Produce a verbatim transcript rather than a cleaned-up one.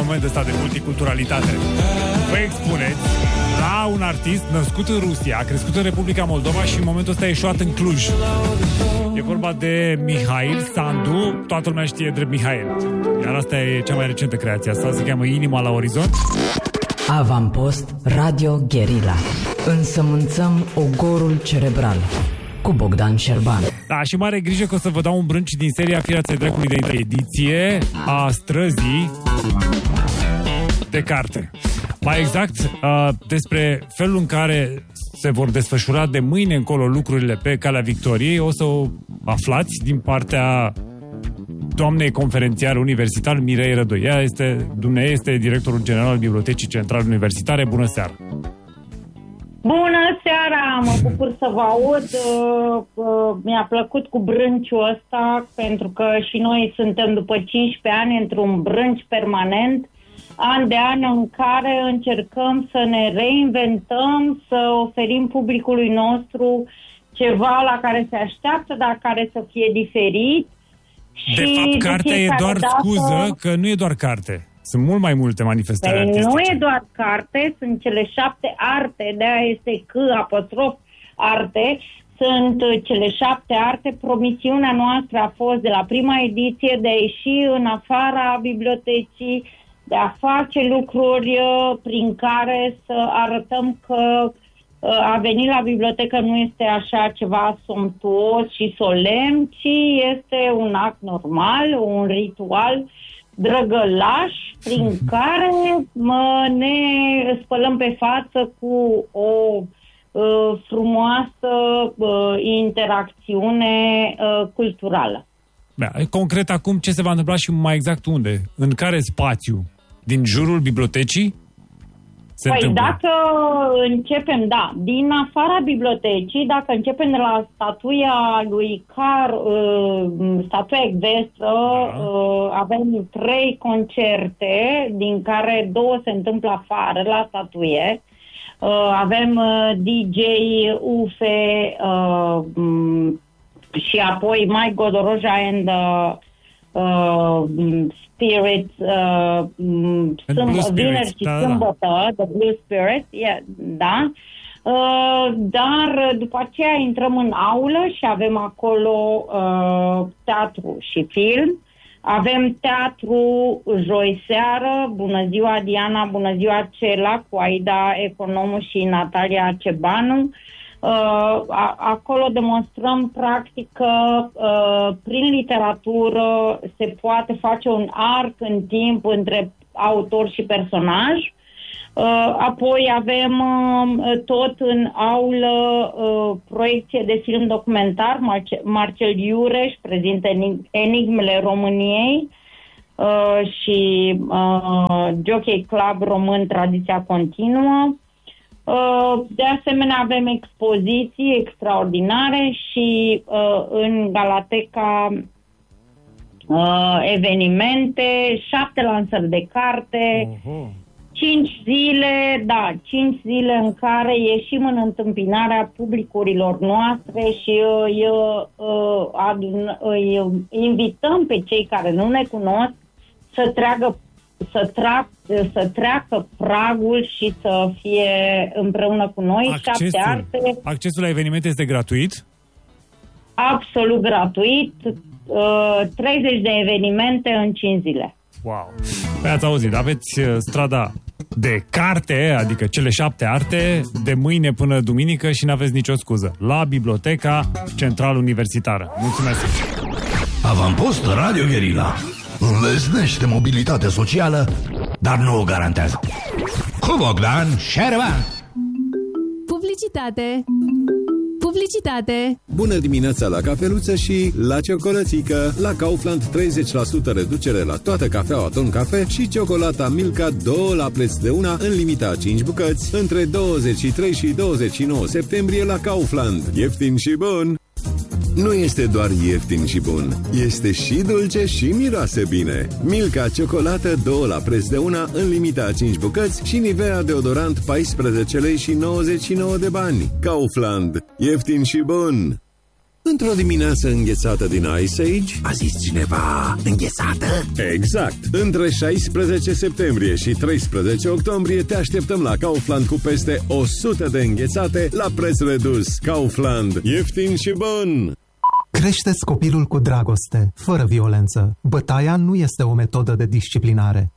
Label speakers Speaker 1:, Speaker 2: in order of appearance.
Speaker 1: moment ăsta de multiculturalitate. Vă expuneți la un artist născut în Rusia, crescut în Republica Moldova și în momentul ăsta a ieșuat în Cluj. E vorba de Mihail Sandu, toată lumea știe drept Mihail. Iar asta e cea mai recentă creație. Asta se cheamă Inima la orizont.
Speaker 2: Avampost Radio Guerilla. Însămânțăm ogorul cerebral cu Bogdan Șerban.
Speaker 1: Da, și mare grijă că o să vă dau un brânci din seria Firea-ți dracului de ediție a străzii de carte. Mai exact, uh, despre felul în care se vor desfășura de mâine încolo lucrurile pe Calea Victoriei, o să o aflați din partea doamnei conferențiar universitar Mirei Rădoi. Ea este, dumneavoastră este directorul general al Bibliotecii Centrale Universitare. Bună seara!
Speaker 3: Bună seara! Mă bucur să vă aud. Mi-a plăcut cu brânciul ăsta, pentru că și noi suntem după cincisprezece ani într-un brânci permanent, an de an în care încercăm să ne reinventăm, să oferim publicului nostru ceva la care se așteaptă, dar care să fie diferit.
Speaker 1: De
Speaker 3: și
Speaker 1: fapt, cartea
Speaker 3: de
Speaker 1: e doar
Speaker 3: dată...
Speaker 1: scuză că nu e doar carte. Sunt mult mai multe manifestări
Speaker 3: păi
Speaker 1: artistice.
Speaker 3: nu e doar carte, sunt cele șapte arte, de-aia este C, apostrof, arte, sunt cele șapte arte. Promisiunea noastră a fost de la prima ediție de a ieși în afara bibliotecii, de a face lucruri prin care să arătăm că a venit la bibliotecă nu este așa ceva somptuos și solemn, ci este un act normal, un ritual drăgălaș prin care mă, ne spălăm pe față cu o uh, frumoasă uh, interacțiune uh, culturală.
Speaker 1: Da, concret acum ce se va întâmpla și mai exact unde? În care spațiu? Din jurul bibliotecii? Se
Speaker 3: păi
Speaker 1: întâmplă?
Speaker 3: dacă începem, da, din afara bibliotecii, dacă începem de la statuia lui Car, uh, statuia ecvestră,
Speaker 1: da.
Speaker 3: uh, avem trei concerte, din care două se întâmplă afară, la statuie. Uh, avem uh, D J Ufe uh, um, și apoi Mike Godoroja and uh, uh, Spirits, uh, sâmb- vineri și
Speaker 1: da,
Speaker 3: sâmbătă, The Blue Spirits, yeah, da. Uh, dar după aceea intrăm în aulă și avem acolo uh, teatru și film. Avem teatru joi seară, bună ziua Diana, bună ziua Cela, cu Aida Economu și Natalia Cebanu. Uh, acolo demonstrăm practic că uh, prin literatură se poate face un arc în timp între autor și personaj. Uh, apoi avem uh, tot în aulă uh, proiecție de film documentar. Marce- Marcel Iureș prezintă Enigmele României uh, și uh, Jockey Club Român Tradiția Continuă. De asemenea, avem expoziții extraordinare și uh, în Galateca uh, evenimente, șapte lansări de carte, uh-huh. cinci zile, da, cinci zile în care ieșim în întâmpinarea publicurilor noastre și îi, uh, adun, îi invităm pe cei care nu ne cunosc să treacă Să, tra- să treacă pragul și să fie împreună cu noi.
Speaker 1: Accesul,
Speaker 3: șapte arte.
Speaker 1: accesul la evenimente este gratuit?
Speaker 3: Absolut gratuit. Uh, treizeci de evenimente în cinci zile.
Speaker 1: Wow! Păi ați auzit, aveți strada de carte, adică cele șapte arte, de mâine până duminică și n-aveți nicio scuză. La Biblioteca Centrală Universitară. Mulțumesc!
Speaker 4: Avampost Radio Guerilla înlesnește mobilitatea socială, dar nu o garantează. Cu Bogdan Șerban.
Speaker 5: Publicitate. Publicitate.
Speaker 6: Bună dimineața la cafeluță și la ciocolățică. La Kaufland treizeci la sută reducere la toată cafeaua Ton Cafe și ciocolata Milka două la preț de una în limita a cinci bucăți între douăzeci și trei și douăzeci și nouă septembrie la Kaufland. Ieftin și bun! Nu este doar ieftin și bun, este și dulce și miroase bine. Milka ciocolată două la preț de una în limita a cinci bucăți și Nivea deodorant paisprezece lei și nouăzeci și nouă de bani. Kaufland, ieftin și bun! Într-o dimineață înghețată din Ice Age,
Speaker 4: A zis cineva înghețată?
Speaker 6: exact, între șaisprezece septembrie și treisprezece octombrie te așteptăm la Kaufland cu peste o sută de înghețate la preț redus. Kaufland, ieftin și bun!
Speaker 7: Creșteți copilul cu dragoste, fără violență. Bătaia nu este o metodă de disciplinare.